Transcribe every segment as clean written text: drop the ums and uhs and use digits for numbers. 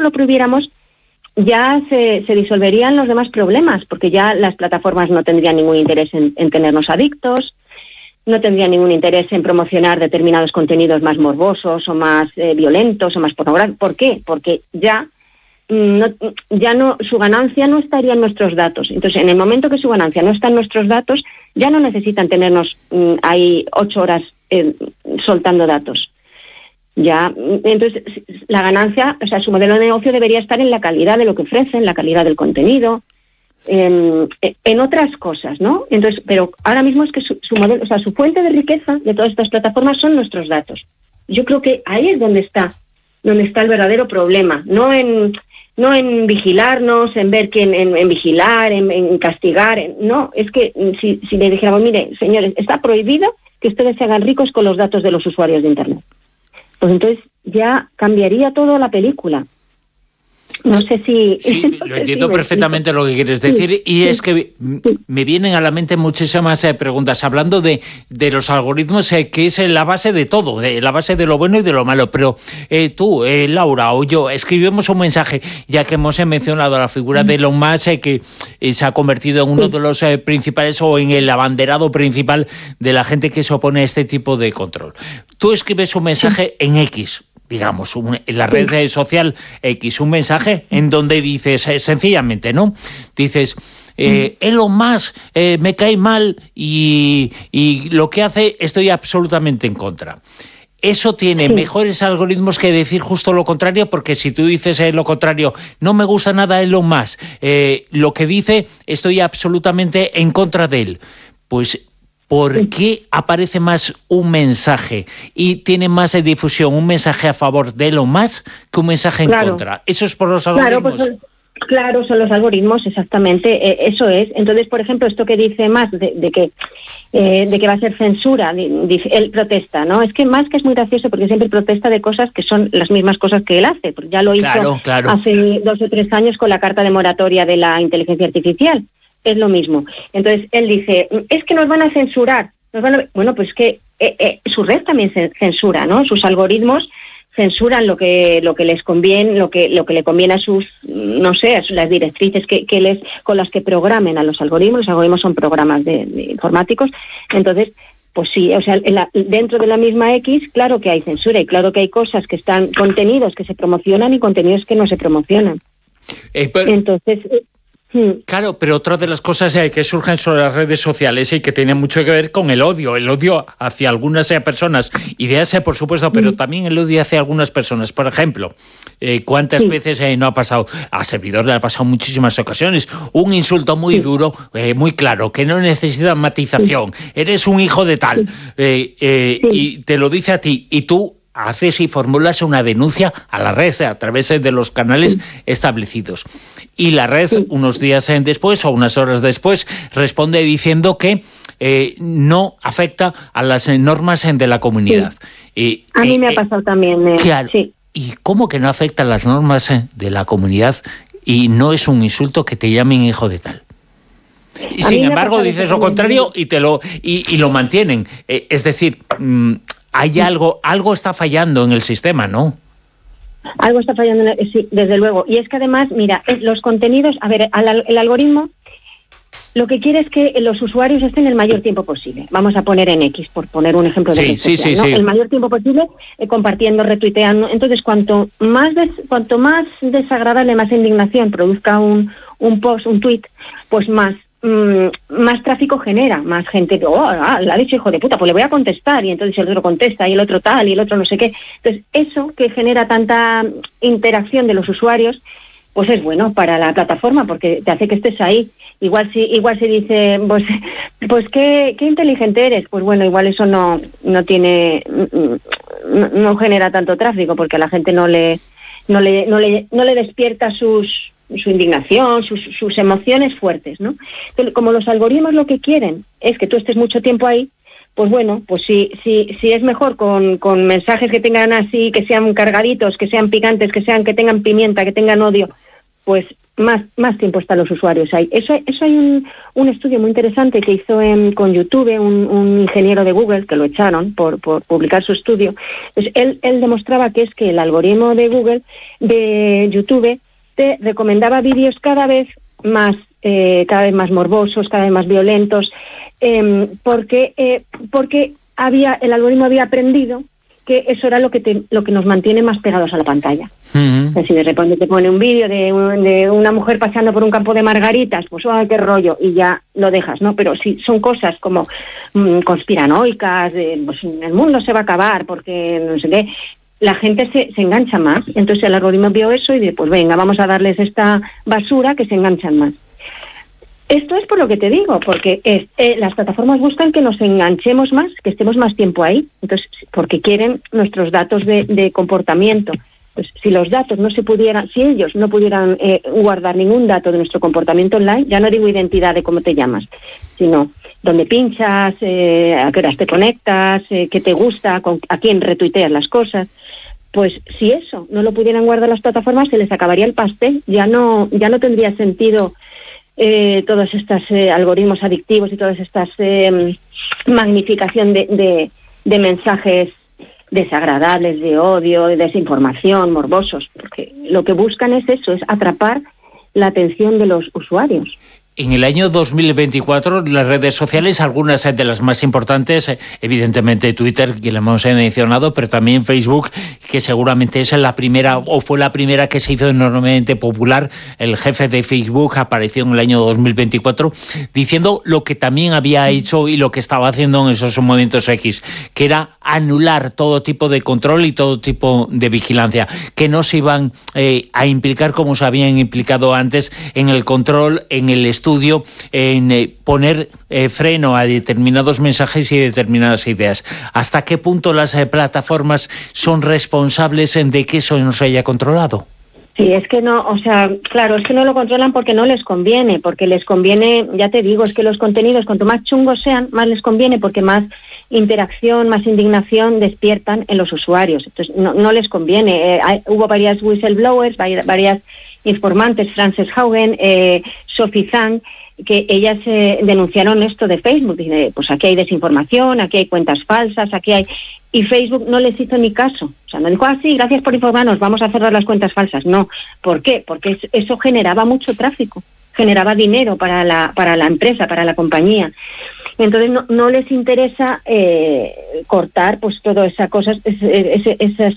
lo prohibiéramos, ya se disolverían los demás problemas, porque ya las plataformas no tendrían ningún interés en tenernos adictos, no tendrían ningún interés en promocionar determinados contenidos más morbosos o más violentos o más pornográficos. ¿Por qué? Porque ya no, su ganancia no estaría en nuestros datos. Entonces, en el momento que su ganancia no está en nuestros datos, ya no necesitan tenernos ahí 8 horas soltando datos. Ya, entonces la ganancia, o sea, su modelo de negocio debería estar en la calidad de lo que ofrecen, la calidad del contenido, en otras cosas, ¿no? Entonces, pero ahora mismo es que su modelo, o sea, su fuente de riqueza de todas estas plataformas son nuestros datos. Yo creo que ahí es donde está el verdadero problema, no en vigilarnos, en ver quién, en vigilar, en castigar, no, es que si le dijéramos, mire, señores, está prohibido que ustedes se hagan ricos con los datos de los usuarios de Internet. Pues entonces ya cambiaría toda la película. No sé si... Sí, lo entiendo perfectamente lo que quieres decir, y es que me vienen a la mente muchísimas preguntas, hablando de los algoritmos, que es la base de todo, la base de lo bueno y de lo malo, pero tú, Laura, o yo, escribimos un mensaje, ya que hemos mencionado la figura de Elon Musk, que se ha convertido en uno de los principales, o en el abanderado principal de la gente que se opone a este tipo de control. Tú escribes un mensaje en X, digamos, en la red social X, un mensaje en donde dices, sencillamente, ¿no? Dices, Elon Musk me cae mal y lo que hace estoy absolutamente en contra. Eso tiene mejores algoritmos que decir justo lo contrario, porque si tú dices lo contrario, no me gusta nada Elon Musk, lo que dice estoy absolutamente en contra de él, pues... ¿Por qué aparece más un mensaje y tiene más difusión un mensaje a favor de Elon Musk que un mensaje en contra? ¿Eso es por los algoritmos? Claro, son los algoritmos, exactamente, eso es. Entonces, por ejemplo, esto que dice Musk de que va a ser censura, él protesta, ¿no? Es que Musk es muy gracioso porque siempre protesta de cosas que son las mismas cosas que él hace, porque ya lo hizo hace 2 o 3 años con la carta de moratoria de la inteligencia artificial. Es lo mismo. Entonces, él dice, es que nos van a censurar. Bueno, pues que su red también se censura, ¿no? Sus algoritmos censuran lo que les conviene, lo que le conviene a sus, no sé, a las directrices con las que programen a los algoritmos. Los algoritmos son programas de informáticos. Entonces, pues sí, o sea, dentro de la misma X, claro que hay censura y claro que hay cosas que están, contenidos que se promocionan y contenidos que no se promocionan. Entonces... Claro, pero otra de las cosas que surgen sobre las redes sociales y que tiene mucho que ver con el odio hacia algunas personas, ideas por supuesto, pero también el odio hacia algunas personas. Por ejemplo, ¿cuántas veces no ha pasado? A servidor le ha pasado muchísimas ocasiones, un insulto muy duro, muy claro, que no necesita matización, eres un hijo de tal, y te lo dice a ti, y tú haces y formulas una denuncia a la red a través de los canales establecidos. Y la red, unos días después o unas horas después, responde diciendo que no afecta a las normas de la comunidad. A mí me ha pasado también. Claro. Sí. ¿Y cómo que no afecta a las normas de la comunidad y no es un insulto que te llamen hijo de tal? Y sin embargo dices lo contrario y lo mantienen. Es decir... hay algo está fallando en el sistema, ¿no? Algo está fallando, sí, desde luego. Y es que además, mira, los contenidos, a ver, el algoritmo lo que quiere es que los usuarios estén el mayor tiempo posible. Vamos a poner en X, por poner un ejemplo de red social, ¿no? Sí. El mayor tiempo posible, compartiendo, retuiteando. Entonces, cuanto más desagradable, más indignación produzca un post, un tweet, pues más tráfico genera, más gente, le ha dicho hijo de puta, pues le voy a contestar, y entonces el otro contesta, y el otro tal, y el otro no sé qué. Entonces, eso que genera tanta interacción de los usuarios, pues es bueno para la plataforma, porque te hace que estés ahí. Igual si dice, pues qué inteligente eres, pues bueno, igual eso no genera tanto tráfico, porque a la gente no le despierta su indignación, sus emociones fuertes, ¿no? Entonces, como los algoritmos lo que quieren es que tú estés mucho tiempo ahí, pues bueno, pues si es mejor con mensajes que tengan así, que sean cargaditos, que sean picantes, que tengan pimienta, que tengan odio, pues más tiempo están los usuarios ahí. Eso hay un estudio muy interesante que hizo con YouTube un ingeniero de Google, que lo echaron por publicar su estudio. Pues él demostraba que es que el algoritmo de Google, de YouTube, te recomendaba vídeos cada vez más morbosos, cada vez más violentos, porque el algoritmo había aprendido que eso era lo que nos mantiene más pegados a la pantalla. Uh-huh. Si de repente te pone un vídeo de una mujer paseando por un campo de margaritas, pues ¡ay, qué rollo! Y ya lo dejas, ¿no? Pero si son cosas como conspiranoicas, pues el mundo se va a acabar porque no sé qué, la gente se engancha más. Entonces el algoritmo vio eso y dice, pues venga, vamos a darles esta basura que se enganchan más. Esto es por lo que te digo, porque las plataformas buscan que nos enganchemos más, que estemos más tiempo ahí, entonces porque quieren nuestros datos de comportamiento. Pues si los datos si ellos no pudieran guardar ningún dato de nuestro comportamiento online, ya no digo identidad de cómo te llamas, sino dónde pinchas, a qué horas te conectas, qué te gusta, a quién retuiteas las cosas. Pues si eso no lo pudieran guardar las plataformas, se les acabaría el pastel, ya no tendría sentido todos estos algoritmos adictivos y todas estas magnificación de mensajes desagradables, de odio, de desinformación, morbosos, porque lo que buscan es eso, es atrapar la atención de los usuarios. En el año 2024, las redes sociales, algunas de las más importantes, evidentemente Twitter, que le hemos mencionado, pero también Facebook, que seguramente es la primera, o fue la primera que se hizo enormemente popular. El jefe de Facebook apareció en el año 2024 diciendo lo que también había hecho y lo que estaba haciendo en esos momentos X, que era anular todo tipo de control y todo tipo de vigilancia, que no se iban a implicar como se habían implicado antes en el control, en el estudio, en poner freno a determinados mensajes y determinadas ideas. ¿Hasta qué punto las plataformas son responsables de que eso no se haya controlado? Sí, es que no, o sea, claro, es que no lo controlan porque no les conviene, porque les conviene, ya te digo, es que los contenidos, cuanto más chungos sean, más les conviene, porque más interacción, más indignación despiertan en los usuarios. Entonces, no les conviene. Hubo varias whistleblowers, varias informantes, Frances Haugen, Sophie Zhang, que ellas denunciaron esto de Facebook. Dice, pues aquí hay desinformación, aquí hay cuentas falsas, aquí hay... Y Facebook no les hizo ni caso. O sea, no dijo, sí, gracias por informarnos, vamos a cerrar las cuentas falsas. No. ¿Por qué? Porque eso generaba mucho tráfico, generaba dinero para la empresa, para la compañía. Entonces no les interesa cortar pues todas esas cosas, esas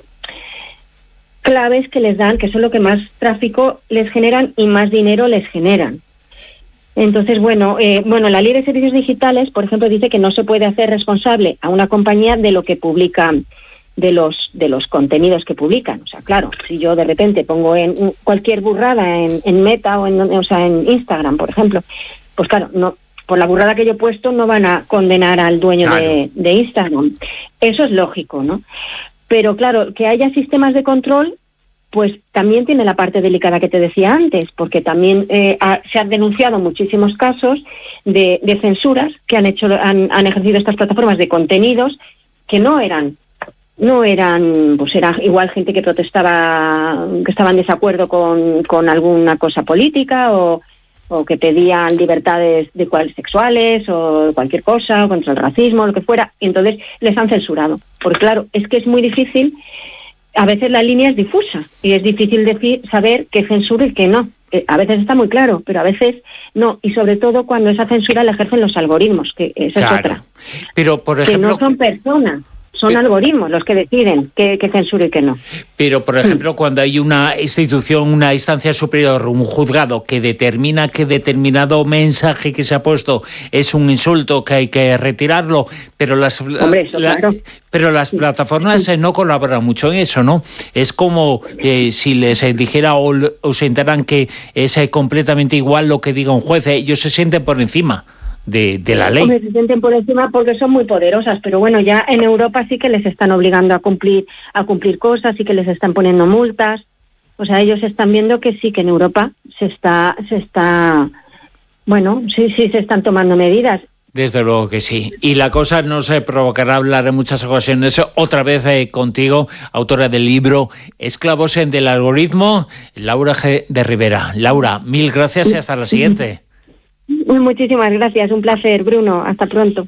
claves que les dan, que son lo que más tráfico les generan y más dinero les generan. Entonces, la Ley de Servicios Digitales, por ejemplo, dice que no se puede hacer responsable a una compañía de lo que publica, de los contenidos que publican. O sea, claro, si yo de repente pongo en cualquier burrada en Meta o en Instagram, por ejemplo, pues claro, no, por la burrada que yo he puesto no van a condenar al dueño de Instagram. Eso es lógico, ¿no? Pero claro, que haya sistemas de control, pues también tiene la parte delicada que te decía antes, porque también se han denunciado muchísimos casos de censuras que han ejercido estas plataformas de contenidos que no eran, pues era igual gente que protestaba, que estaba en desacuerdo con alguna cosa política o que pedían libertades sexuales o sacualquier cosa, o contra el racismo, lo que fuera, y entonces les han censurado. Porque claro, es que es muy difícil. A veces la línea es difusa y es difícil saber qué censura y qué no. A veces está muy claro, pero a veces no. Y sobre todo cuando esa censura la ejercen los algoritmos, que esa es otra. Pero, por ejemplo, que no son personas. Son algoritmos los que deciden qué censura y qué no. Pero, por ejemplo, cuando hay una institución, una instancia superior, un juzgado que determina que determinado mensaje que se ha puesto es un insulto, que hay que retirarlo, pero las plataformas no colaboran mucho en eso, ¿no? Es como si les dijera o se enteran que es completamente igual lo que diga un juez, ellos se sienten por encima de la ley. Se sienten por encima porque son muy poderosas, pero bueno, ya en Europa sí que les están obligando a cumplir cosas, sí que les están poniendo multas. O sea, ellos están viendo que sí, que en Europa se está se están tomando medidas. Desde luego que sí. Y la cosa no se provocará hablar en muchas ocasiones otra vez contigo, autora del libro Esclavos del algoritmo, Laura G. de Rivera. Laura, mil gracias y hasta la siguiente. Muchísimas gracias, un placer, Bruno. Hasta pronto.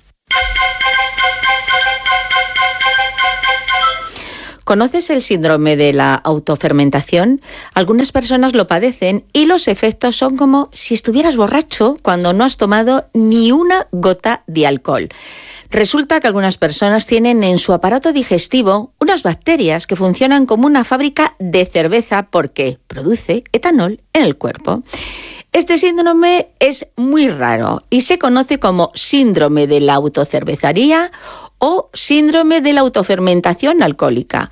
¿Conoces el síndrome de la autofermentación? Algunas personas lo padecen y los efectos son como si estuvieras borracho cuando no has tomado ni una gota de alcohol. Resulta que algunas personas tienen en su aparato digestivo unas bacterias que funcionan como una fábrica de cerveza porque produce etanol en el cuerpo. Este síndrome es muy raro y se conoce como síndrome de la autocervecería o síndrome de la autofermentación alcohólica.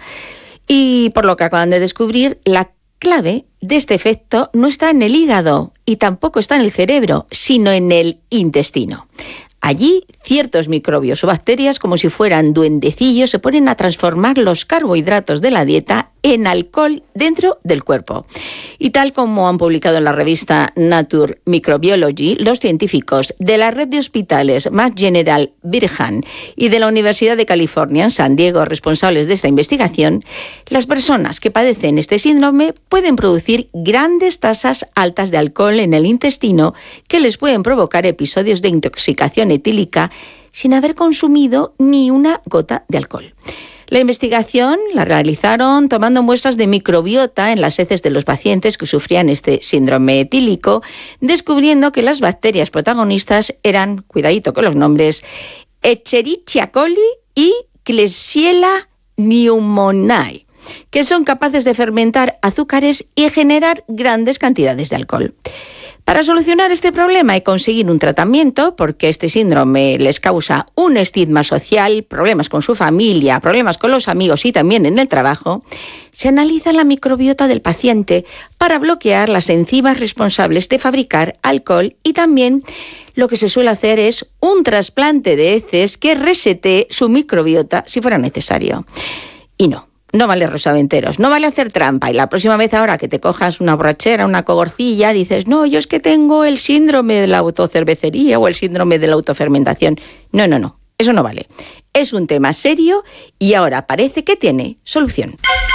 Y por lo que acaban de descubrir, la clave de este efecto no está en el hígado y tampoco está en el cerebro, sino en el intestino. Allí, ciertos microbios o bacterias, como si fueran duendecillos, se ponen a transformar los carbohidratos de la dieta en alcohol dentro del cuerpo. Y tal como han publicado en la revista Nature Microbiology, los científicos de la red de hospitales Mass General Brigham y de la Universidad de California en San Diego, responsables de esta investigación, las personas que padecen este síndrome pueden producir grandes tasas altas de alcohol en el intestino que les pueden provocar episodios de intoxicación etílica sin haber consumido ni una gota de alcohol. La investigación la realizaron tomando muestras de microbiota en las heces de los pacientes que sufrían este síndrome etílico, descubriendo que las bacterias protagonistas eran, cuidadito con los nombres, Escherichia coli y Klebsiella pneumoniae, que son capaces de fermentar azúcares y generar grandes cantidades de alcohol. Para solucionar este problema y conseguir un tratamiento, porque este síndrome les causa un estigma social, problemas con su familia, problemas con los amigos y también en el trabajo, se analiza la microbiota del paciente para bloquear las enzimas responsables de fabricar alcohol y también lo que se suele hacer es un trasplante de heces que resetee su microbiota si fuera necesario. Y no vale rosaventeros, no vale hacer trampa y la próxima vez ahora que te cojas una borrachera, una cogorcilla, dices, no, yo es que tengo el síndrome de la autocervecería o el síndrome de la autofermentación. No, eso no vale. Es un tema serio y ahora parece que tiene solución.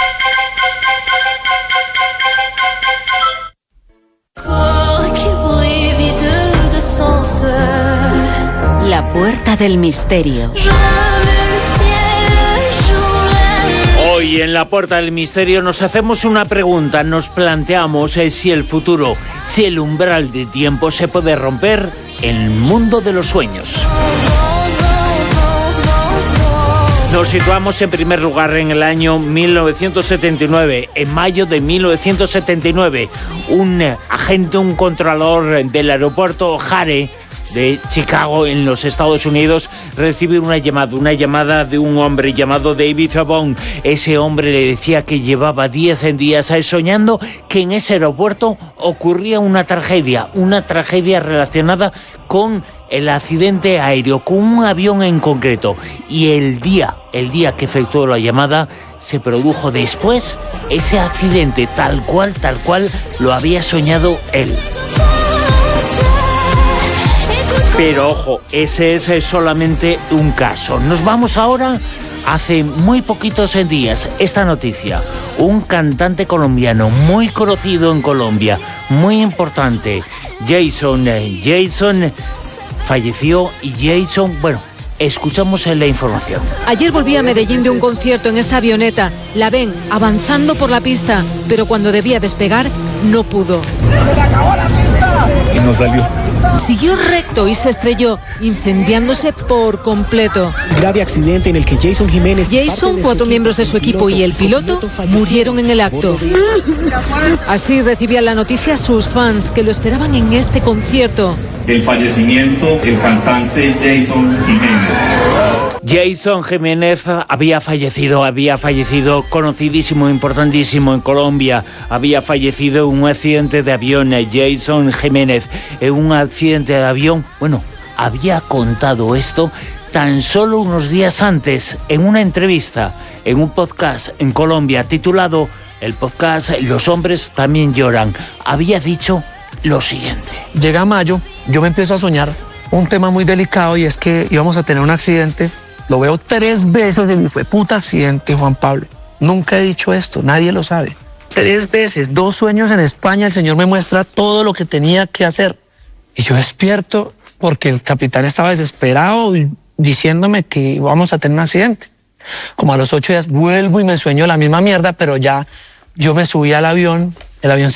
La puerta del misterio. Hoy en la Puerta del Misterio nos hacemos una pregunta, nos planteamos si el futuro, si el umbral de tiempo se puede romper en el mundo de los sueños. Nos situamos en primer lugar en el año 1979, en mayo de 1979. Un agente, un controlador del aeropuerto O'Hare de Chicago, en los Estados Unidos, recibe una llamada de un hombre llamado David Bone. Ese hombre le decía que llevaba 10 días soñando que en ese aeropuerto ocurría una tragedia relacionada con el accidente aéreo, con un avión en concreto. Y el día que efectuó la llamada, se produjo después ese accidente, tal cual lo había soñado él. Pero ojo, ese es solamente un caso. Nos vamos ahora, hace muy poquitos días, esta noticia. Un cantante colombiano muy conocido en Colombia, muy importante, Jason falleció y escuchamos la información. Ayer volví a Medellín de un concierto en esta avioneta. La ven avanzando por la pista, pero cuando debía despegar, no pudo. ¡Se le acabó la pista! Y no salió. Siguió recto y se estrelló, incendiándose por completo. Grave accidente en el que Jason Jiménez... 4 miembros de su equipo y el piloto murieron en el acto. Así recibían la noticia sus fans, que lo esperaban en este concierto. El fallecimiento del cantante Jason Jiménez. Jason Jiménez había fallecido, conocidísimo, importantísimo en Colombia. Había fallecido en un accidente de avión. Jason Jiménez, en un accidente de avión. Había contado esto tan solo unos días antes, en una entrevista, en un podcast en Colombia, titulado el podcast Los hombres también lloran. Había dicho lo siguiente. Llega mayo, yo me empiezo a soñar un tema muy delicado y es que íbamos a tener un accidente. Lo veo 3 veces y fue puta accidente, Juan Pablo. Nunca he dicho esto, nadie lo sabe. 3 veces, 2 sueños en España, el Señor me muestra todo lo que tenía que hacer. Y yo despierto porque el capitán estaba desesperado y diciéndome que íbamos a tener un accidente. Como a los 8 días vuelvo y me sueño la misma mierda, pero ya yo me subí al avión, el avión